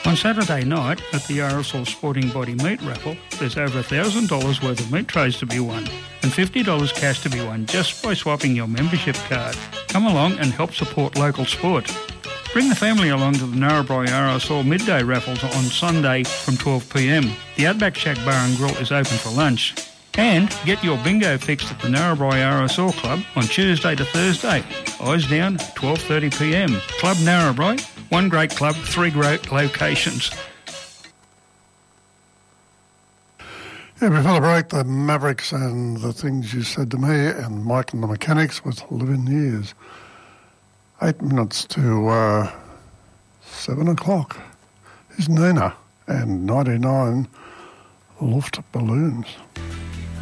On Saturday night at the RSL Sporting Body Meat Raffle, there's over $1,000 worth of meat trays to be won and $50 cash to be won just by swapping your membership card. Come along and help support local sport. Bring the family along to the Narrabri RSL midday raffles on Sunday from 12pm. The Outback Shack Bar and Grill is open for lunch. And get your bingo fixed at the Narrabri RSL Club on Tuesday to Thursday. Eyes down, 12:30pm. Club Narrabri, one great club, three great locations. Yeah, before the break, the Mavericks and the Things You Said to Me and Mike and the Mechanics with Living Years. 8 minutes to 7 o'clock. Here's Nina and 99 Luft Balloons.